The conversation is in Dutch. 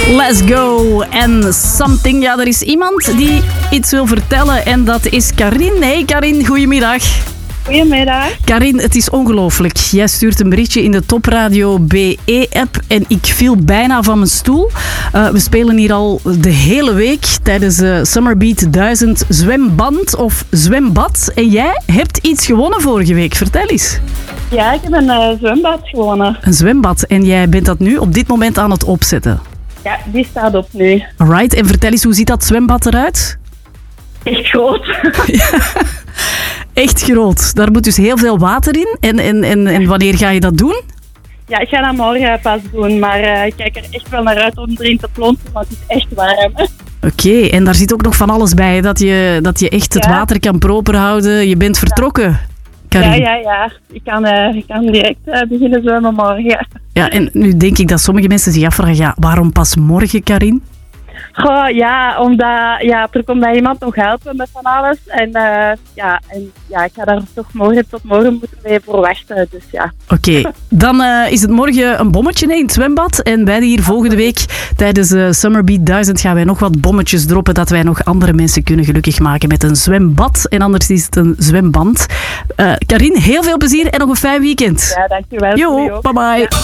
Let's go. En something. Ja, er is iemand die iets wil vertellen en dat is Karin. Hey Karin, goedemiddag. Goedemiddag. Karin, het is ongelooflijk. Jij stuurt een berichtje in de Topradio BE-app en ik viel bijna van mijn stoel. We spelen hier al de hele week tijdens Summerbeat 1000 zwemband of zwembad. En jij hebt iets gewonnen vorige week. Vertel eens. Ja, ik heb een zwembad gewonnen. Een zwembad. En jij bent dat nu op dit moment aan het opzetten. Ja, die staat op nu. Alright. En vertel eens, hoe ziet dat zwembad eruit? Echt groot. Echt groot. Daar moet dus heel veel water in. En wanneer ga je dat doen? Ja, ik ga dat morgen pas doen, maar ik kijk er echt wel naar uit om erin te plonsen, want het is echt warm. Oké, en daar zit ook nog van alles bij, dat je echt het water kan proper houden. Je bent vertrokken, Karin. Ja. Ik kan direct beginnen zwemmen morgen. Ja, en nu denk ik dat sommige mensen zich afvragen, ja, waarom pas morgen, Karin? Goh, ja, er komt daar iemand nog helpen met van alles. En ik ga daar toch tot morgen moeten mee voor wachten. Dus ja. Oké, dan is het morgen een bommetje in het zwembad. En wij hier volgende week tijdens Summerbeat 1000 gaan wij nog wat bommetjes droppen dat wij nog andere mensen kunnen gelukkig maken met een zwembad. En anders is het een zwemband. Karin, heel veel plezier en nog een fijn weekend. Ja, dankjewel. Jo, bye bye. Ja.